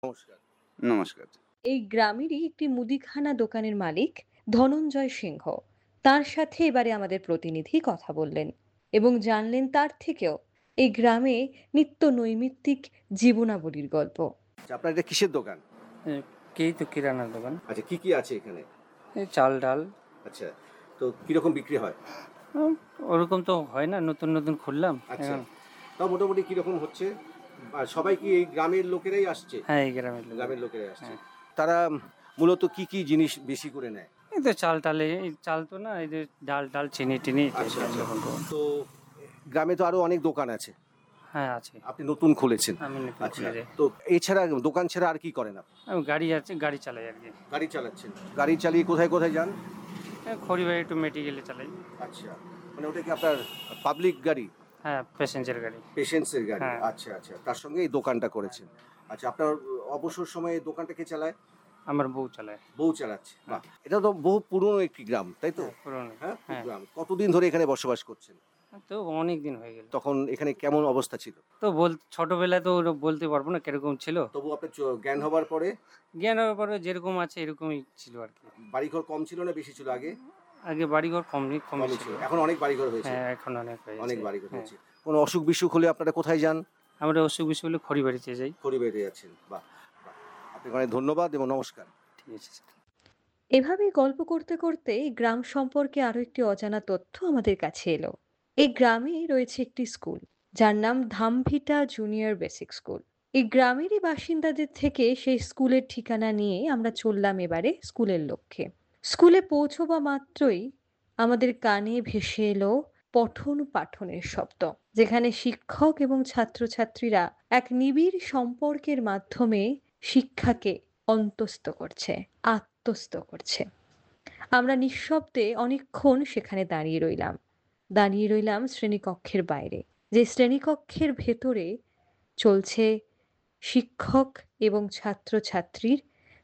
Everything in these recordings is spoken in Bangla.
নমস্কার। নমস্কার। এই গ্রামেরই একটি মুদিখানা দোকানের মালিক ধনঞ্জয় সিংহ। তার সাথে এবারে আমাদের প্রতিনিধি কথা বললেন এবং জানলেন তার থেকেও এই গ্রামে নিত্য নৈমিত্তিক জীবনাবলীর গল্প। আচ্ছা, আপনার এটা কিসের দোকান? এ কেই তো কিরানার দোকান। আচ্ছা, কি আছে এখানে? এই চাল ডাল। আচ্ছা, তো কিরকম বিক্রি হয়? উম, ওরকম তো হয় না, নতুন নতুন খুললাম আচ্ছা, এখন। তাও মোটামুটি কিরকম হচ্ছে? আর সবাই কি এই গ্রামের লোকেরাই আসছে? হ্যাঁ, এই গ্রামের লোক। গ্রামের লোকেরাই আসছে। হ্যাঁ। তারা মূলত কি জিনিস বেশি করে নেয়? এই তো চাল টালে, এই চাল তো না, এই যে ডাল টাল চিনি টিনি আচ্ছা, আচ্ছা। এরকম তো। তো গ্রামে তো আরো অনেক দোকান আছে, হ্যাঁ আছে। আপনি নতুন খুলেছেন। আমি নতুন আচ্ছা, খুলে যাই। তো এছাড়া দোকান ছাড়া আর কি করেন আপনি? আমি গাড়ি আছে, গাড়ি চালাই আর কি। গাড়ি চালাচ্ছেন? গাড়ি চালিয়ে কোথায় কোথায় যান? খড়িবাড়ি একটু মেডিকেলে চালাই। আচ্ছা, মানে ওটা কি আপনার পাবলিক গাড়ি? হ্যাঁ, প্যাসেঞ্জার গাড়ি। পেশেন্টসের গাড়ি। হ্যাঁ। আচ্ছা, আচ্ছা, তার সঙ্গে এই দোকানটা করেছেন। আচ্ছা, আপনার অবসর সময়ে এই দোকানটা কে চালায়? আমার বউ চালায়। বউ চালাচ্ছে। বাহ, এটা তো বহু পুরনো একটি গ্রাম, তাই তো? পুরনো। হ্যাঁ, হ্যাঁ, গ্রাম। কতদিন ধরে এখানে বসবাস করছেন? তো অনেক দিন হয়ে গেল। তখন এখানে কেমন অবস্থা ছিল? তো ছোটবেলায় তো ওটা বলতে পারবো না কিরকম ছিল। তবু আপনার জ্ঞান হবার পরে জ্ঞানের ব্যাপারে যেরকম আছে এরকমই ছিল আর কি। বাড়িঘর কম ছিল না বেশি ছিল আগে? আগে বাড়িঘর কমই কমই ছিল। ছিল। এখন অনেক বাড়িঘর হয়েছে। হ্যাঁ, এখন অনেক হয়েছে। অনেক বাড়িঘর হ্যাঁ। হয়েছে। কোনো অসুখ বিসুখ হলে আপনারা কোথায় যান? আমরা অসুখ বিসুখ হলে খড়িবাড়িতে যাই। খড়িবাড়িতে যাচ্ছেন। বাহ, বাহ। আপনাকে অনেক ধন্যবাদ এবং নমস্কার। ঠিক আছে স্যার। এভাবেই গল্প করতে করতে এই গ্রাম সম্পর্কে আরো একটি অজানা তথ্য আমাদের কাছে এলো। এই গ্রামে রয়েছে একটি স্কুল, যার নাম ধামভিটা জুনিয়র বেসিক স্কুল। এই গ্রামেরই বাসিন্দাদের থেকে সেই স্কুলের ঠিকানা নিয়ে আমরা চললাম এবারে স্কুলের লক্ষ্যে। স্কুলে পৌঁছবা মাত্রই আমাদের কানে ভেসে এলো পঠন পাঠনের শব্দ, যেখানে শিক্ষক এবং ছাত্রছাত্রীরা এক নিবিড় সম্পর্কের মাধ্যমে শিক্ষাকে অন্তঃস্থ করছে, আত্মস্থ করছে। আমরা নিঃশব্দে অনেকক্ষণ সেখানে দাঁড়িয়ে রইলাম শ্রেণীকক্ষের বাইরে, যে শ্রেণীকক্ষের ভেতরে চলছে শিক্ষক এবং ছাত্রছাত্রীর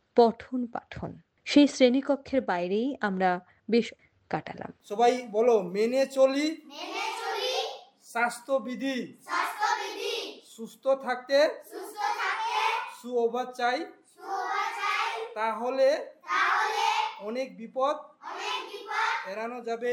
পঠন পাঠন। সেই শ্রেণীকক্ষের বাইরেই আমরা বেশ কাটালাম। সবাই বলো, মেনে চলি স্বাস্থ্যবিধি, সুস্থ থাকতে সুঅভ্যাস চাই, তাহলে অনেক বিপদ এড়ানো যাবে।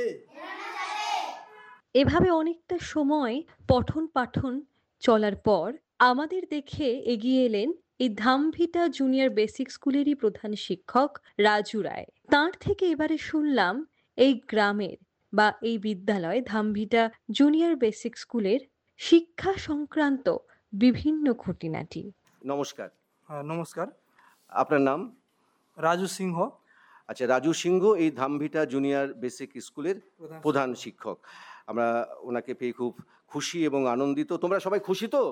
এভাবে অনেকটা সময় পঠন পাঠন চলার পর আমাদের দেখে এগিয়ে এলেন এই ধামভিটা জুনিয়র বেসিক স্কুলেরই প্রধান শিক্ষক রাজু রায়। তার থেকে এবারে শুনলাম এই গ্রামের বা এই বিদ্যালয় ধামভিটা জুনিয়র বেসিক স্কুলের শিক্ষা সংক্রান্ত বিভিন্ন খুঁটিনাটি। নমস্কার। হ্যাঁ, নমস্কার। আপনার নাম? রাজু সিংহ। আচ্ছা, রাজু সিংহ এই ধামভিটা জুনিয়র বেসিক স্কুলের প্রধান শিক্ষক। আমরা ওনাকে পেয়ে খুব খুশি এবং আনন্দিত। তোমরা সবাই খুশি তো?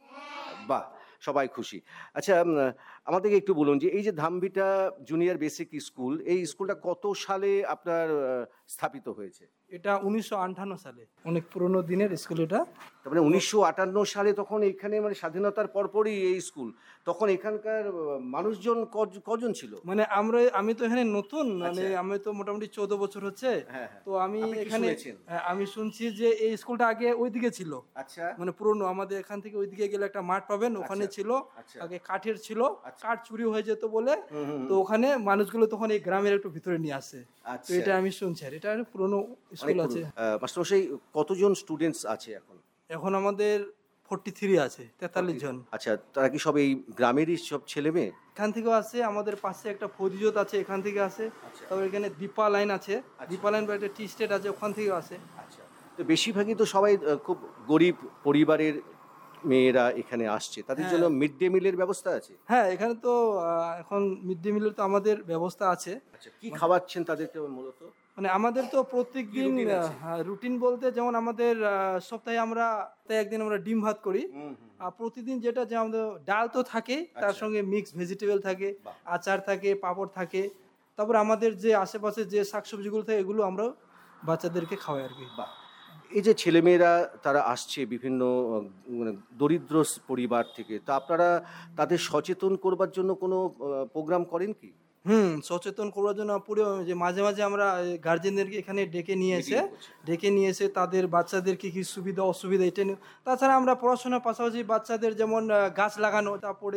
বাহ, সবাই খুশি। আচ্ছা, আমাদেরকে একটু বলুন যে এই যে ধামভিটা জুনিয়র বেসিক স্কুল, এই স্কুলটা কত সালে আপনার স্থাপিত হয়েছে? এটা 1958 সালে, অনেক পুরনো দিনের স্কুল এটা। তার মানে 1958 সালে, তখন এখানে মানে স্বাধীনতার পরপরই এই স্কুল। তখন এখানকার মানুষজন কজন ছিল? মানে আমি তো এখানে নতুন, মানে আমি তো মোটামুটি 14 বছর হচ্ছে। হ্যাঁ, হ্যাঁ। তো আমি আপনি কি এখানে শুনেছেন? আমি শুনছি যে এই স্কুলটা আগে ওইদিকে ছিল। আচ্ছা, মানে পুরনো, আমাদের এখান থেকে ওইদিকে গেলে একটা মাঠ পাবেন, ওখানে আচ্ছা, ছিল। আচ্ছা। আগে কাঠের ছিল, আচ্ছা। কাঠ চুরি হয়ে যেত বলে, হুম। তো ওখানে মানুষগুলো তখন এই গ্রামের একটু ভিতরে নিয়ে আসে। তো আচ্ছা। এটা আমি শুনছি, আর এটা একটা পুরনো স্কুল আছে। মাস্টারমশাই, কতজন স্টুডেন্টস আছে এখন? এখন আমাদের 43 আছে, 43 জন। আচ্ছা, তারা কি সব এই গ্রামেরই সব ছেলে মেয়ে? এখান থেকেও আছে, আমাদের পাশে একটা ফৌজিজত আছে, এখান থেকে আসে। তারপর এখানে দীপা লাইন আছে, দীপা লাইন বা একটা টি স্টেট আছে, ওখান থেকেও আসে। আচ্ছা, তো বেশিরভাগই তো সবাই খুব গরিব পরিবারের মেয়েরা এখানে আসছে, তাদের জন্য মিড ডে মিলের ব্যবস্থা আছে? হ্যাঁ, এখানে তো এখন মিড ডে মিলের তো আমাদের ব্যবস্থা আছে। আচ্ছা, কি খাওয়াচ্ছেন তাদেরকে মূলত? মানে আমাদের তো প্রত্যেক দিন routine আছে? রুটিন বলতে, যেমন আমাদের সপ্তাহে একদিন আমরা ডিম ভাত করি। আর প্রতিদিন যেটা, যে আমাদের ডাল তো থাকে, তার সঙ্গে মিক্স ভেজিটেবল থাকে, আচার থাকে, পাঁপড় থাকে। তারপর আমাদের যে আশেপাশে যে শাকসবজিগুলো থাকে, এগুলো আমরা বাচ্চাদেরকে খাওয়াই আর কি। বাহ, এই যে ছেলেমেয়েরা তারা আসছে বিভিন্ন মানে দরিদ্র পরিবার থেকে, তো আপনারা তাদের সচেতন করবার জন্য কোনো প্রোগ্রাম করেন কি? সচেতন করার জন্য পুরো যে মাঝে মাঝে আমরা গার্জেনদেরকে এখানে ডেকে নিয়ে এসে তাদের বাচ্চাদেরকে কি সুবিধা অসুবিধা এটা নিয়ে। তাছাড়া আমরা পড়াশোনার পাশাপাশি বাচ্চাদের যেমন গাছ লাগানো, তারপরে